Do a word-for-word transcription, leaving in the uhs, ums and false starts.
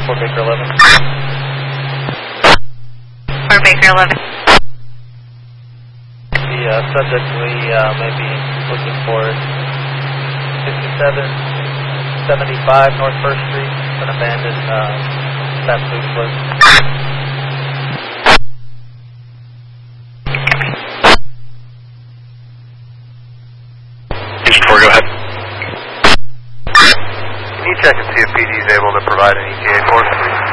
four Baker eleven. four Baker eleven. The uh, subject we uh, may be looking for is sixty-seven seventy-five North First Street, an abandoned uh, fast food place. four, go ahead. Can you check and see if P D is able to provide an E T A for us, please?